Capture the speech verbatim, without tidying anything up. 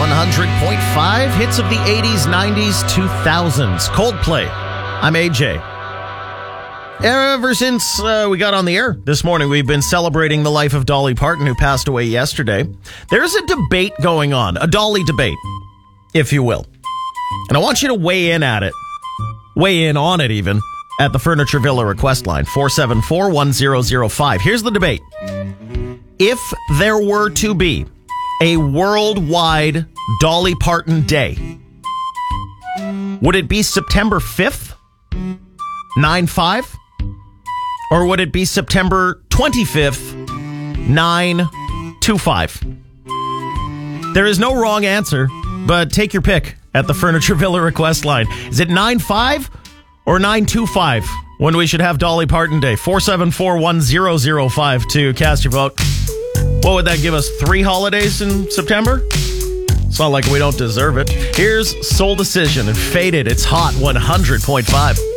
one hundred point five. Hits of the eighties, nineties, two thousands. Coldplay. I'm A J. Ever since uh, we got on the air this morning, we've been celebrating the life of Dolly Parton, who passed away yesterday. There's a debate going on, a Dolly debate, if you will. And I want you to weigh in at it. Weigh in on it, even, at the Furniture Villa request line, four seven four, one zero zero five. Here's the debate. If there were to be a worldwide Dolly Parton Day, would it be September fifth, nine five? Or would it be September twenty-fifth, nine two five? There is no wrong answer, but take your pick at the Furniture Villa request line. Is it nine five or nine two five when we should have Dolly Parton Day? four seven four, one zero zero five to cast your vote. What would that give us? Three holidays in September? It's not like we don't deserve it. Here's Soul Decision and Faded. It's hot one hundred point five.